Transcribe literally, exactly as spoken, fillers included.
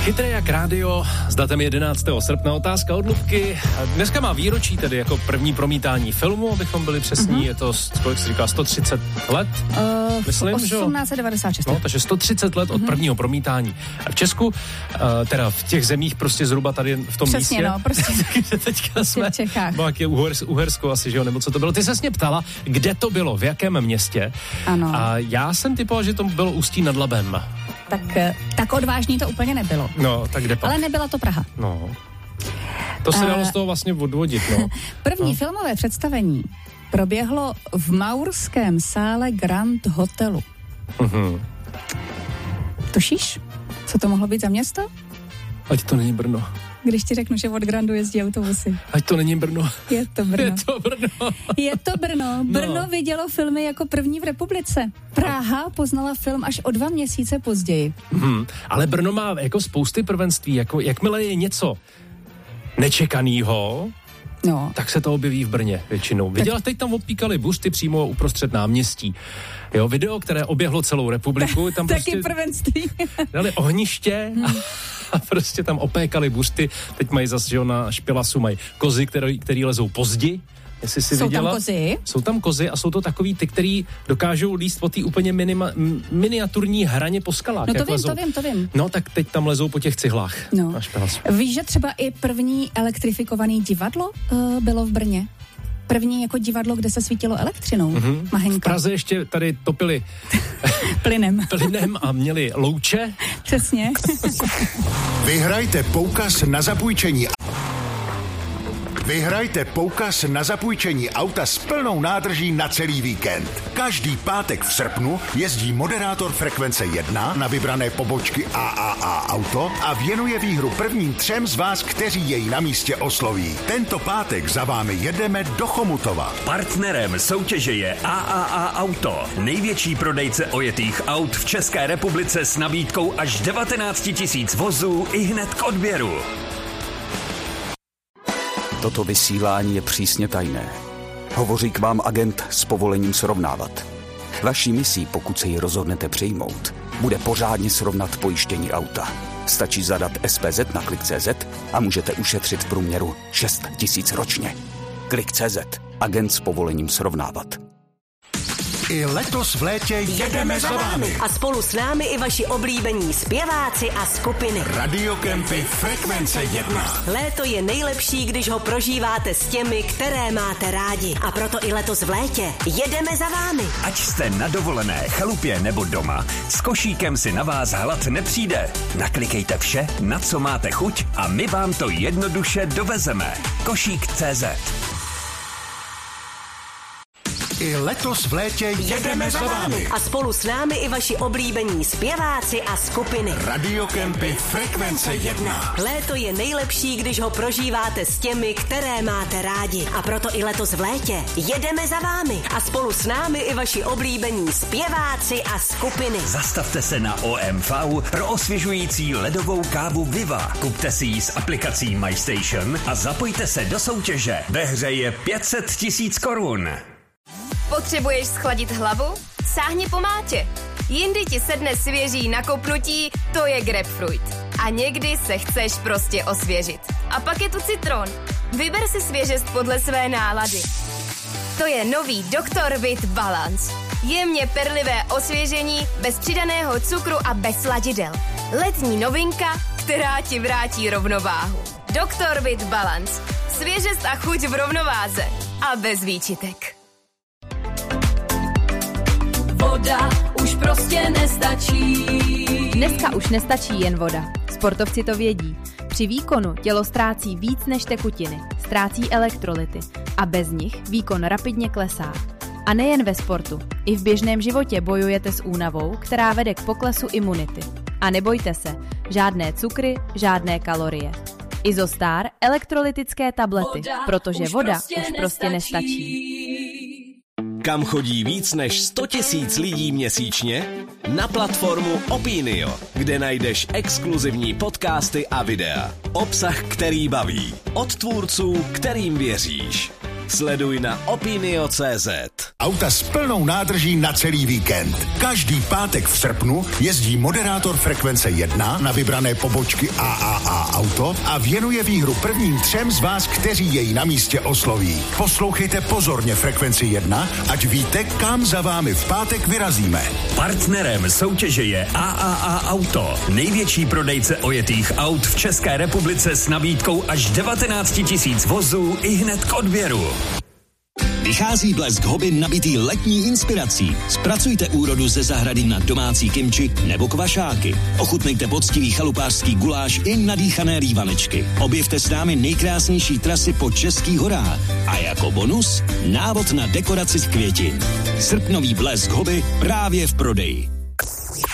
Chytré jak rádio s datem jedenáctého srpna. Otázka od Lubky. Dneska má výročí, tedy jako první promítání filmu, abychom byli přesní. Mm-hmm. Je to, kolik jsi říkala, sto třicet let? Uh, Myslím, osmnáct set devadesát šest. No, takže sto třicet let mm-hmm. od prvního promítání. A v Česku, uh, teda v těch zemích prostě zhruba tady v tom Přesně, místě. no, prostě. Takže teďka jsme, v Čechách. No, jak je Uhers, Uhersko asi, že jo, nebo co to bylo. Ty ses mě ptala, kde to bylo, v jakém městě. Ano. A já jsem typoval, že to bylo Ústí nad Labem. Tak, tak odvážný to úplně nebylo. No, tak kde pak? Ale nebyla to Praha. No. To se dalo z toho vlastně odvodit, no. První no. filmové představení proběhlo v maurském sále Grand Hotelu. Mhm. Tušíš, co to mohlo být za město? Ať to není Brno. Když ti řeknu, že od Grandu jezdí autobusy. Ať to není Brno. Je to Brno. Je to Brno. Je to Brno. Brno no. vidělo filmy jako první v republice. Praha poznala film až o dva měsíce později. Hmm, ale Brno má jako spousty prvenství. Jako, jakmile je něco nečekanýho, no. tak se to objeví v Brně většinou. Viděla, teď tam odpíkali bušty přímo uprostřed náměstí. Jo, video, které oběhlo celou republiku. Tam Taky prostě prvenství. dali ohniště a, a prostě tam opékali bušty. Teď mají zase, že jo, na Špilasu mají kozy, který, který lezou po zdi. Jestli jsi jsou viděla. tam kozy? Jsou tam kozy a jsou to takový ty, který dokážou líst po té úplně minima, miniaturní hraně po skalách. No to jak vím, lezou. to vím, to vím. No tak teď tam lezou po těch cihlách. No. Na Špilasu. Víš, že třeba i první elektrifikované divadlo uh, bylo v Brně? První jako divadlo, kde se svítilo elektřinou. Mm-hmm. Mahenka. V Praze ještě tady topili plynem. plynem a měli louče. Přesně. Vyhrajte poukaz na zapůjčení. Vyhrajte poukaz na zapůjčení auta s plnou nádrží na celý víkend. Každý pátek v srpnu jezdí moderátor Frekvence jedna na vybrané pobočky A A A Auto a věnuje výhru prvním třem z vás, kteří jej na místě osloví. Tento pátek za vámi jedeme do Chomutova. Partnerem soutěže je A A A Auto, největší prodejce ojetých aut v České republice s nabídkou až devatenáct tisíc vozů i hned k odběru. Toto vysílání je přísně tajné. Hovoří k vám agent s povolením srovnávat. Vaší misí, pokud se ji rozhodnete přijmout, bude pořádně srovnat pojištění auta. Stačí zadat S P Z na Klik tečka cé zet a můžete ušetřit v průměru šest tisíc ročně. Klik tečka cé zet. Agent s povolením srovnávat. I letos v létě jedeme za vámi. A spolu s námi i vaši oblíbení zpěváci a skupiny. Radiokempy Frekvence jedna. Léto je nejlepší, když ho prožíváte s těmi, které máte rádi. A proto i letos v létě jedeme za vámi. Ať jste na dovolené, chalupě nebo doma, s košíkem si na vás hlad nepřijde. Naklikejte vše, na co máte chuť a my vám to jednoduše dovezeme. Košík tečka cé zet. I letos v létě jedeme za vámi. A spolu s námi i vaši oblíbení zpěváci a skupiny. Radiokempy Frekvence jedna. Léto je nejlepší, když ho prožíváte s těmi, které máte rádi. A proto i letos v létě jedeme za vámi. A spolu s námi i vaši oblíbení zpěváci a skupiny. Zastavte se na O M V pro osvěžující ledovou kávu Viva. Kupte si ji s aplikací MyStation a zapojte se do soutěže. Ve hře je pět set tisíc korun. Potřebuješ schladit hlavu? Sáhni po mátě. Jindy ti sedne svěží nakopnutí, to je grapefruit. A někdy se chceš prostě osvěžit. A pak je tu citron. Vyber si svěžest podle své nálady. To je nový doktor Vit Balance. Jemně perlivé osvěžení, bez přidaného cukru a bez sladidel. Letní novinka, která ti vrátí rovnováhu. doktor Vit Balance. Svěžest a chuť v rovnováze. A bez výčitek. Voda už prostě nestačí. Dneska už nestačí jen voda. Sportovci to vědí. Při výkonu tělo ztrácí víc než tekutiny, ztrácí elektrolyty a bez nich výkon rapidně klesá. A nejen ve sportu, i v běžném životě bojujete s únavou, která vede k poklesu imunity. A nebojte se, žádné cukry, žádné kalorie. Izostar elektrolytické tablety, voda protože už voda prostě už prostě nestačí. nestačí. Kam chodí víc než sto tisíc lidí měsíčně? Na platformu Opinio, kde najdeš exkluzivní podcasty a videa. Obsah, který baví. Od tvůrců, kterým věříš. Sleduj na opinio tečka cé zet. Auta s plnou nádrží na celý víkend. Každý pátek v srpnu jezdí moderátor Frekvence jedna na vybrané pobočky A A A Auto a věnuje výhru prvním třem z vás, kteří jej na místě osloví. Poslouchejte pozorně Frekvenci jedna, ať víte, kam za vámi v pátek vyrazíme. Partnerem soutěže je A A A Auto, největší prodejce ojetých aut v České republice s nabídkou až devatenáct tisíc vozů i hned k odběru. Vychází Blesk Hobby nabitý letní inspirací. Zpracujte úrodu ze zahrady na domácí kimči nebo kvašáky. Ochutnejte poctivý chalupářský guláš i nadýchané rývanečky. Objevte s námi nejkrásnější trasy po českých horách. A jako bonus návod na dekoraci z květin. Srpnový Blesk Hobby právě v prodeji.